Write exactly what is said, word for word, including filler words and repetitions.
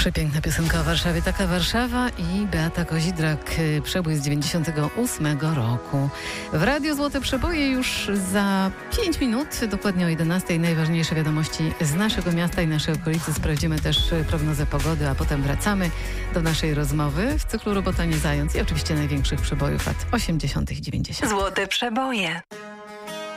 Przepiękna piosenka o Warszawie. Taka Warszawa i Beata Kozidrak. Przebój z dziewięćdziesiątego ósmego roku. W Radiu Złote Przeboje już za pięć minut, dokładnie o jedenastej. Najważniejsze wiadomości z naszego miasta i naszej okolicy. Sprawdzimy też prognozę pogody, a potem wracamy do naszej rozmowy w cyklu Robota nie zając i oczywiście największych przebojów lat osiemdziesiątych i dziewięćdziesiątych. Złote Przeboje.